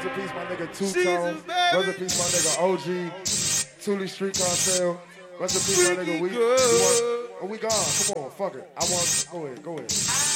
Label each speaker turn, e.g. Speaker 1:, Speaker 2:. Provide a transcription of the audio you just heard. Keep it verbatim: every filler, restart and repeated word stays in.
Speaker 1: in peace, my nigga Two-Tone. Rest in peace, my nigga O G. Thule Street Cartel. Rest in peace, my nigga. We, we want, oh, we gone. Come on, fuck it. I want, go ahead, go ahead.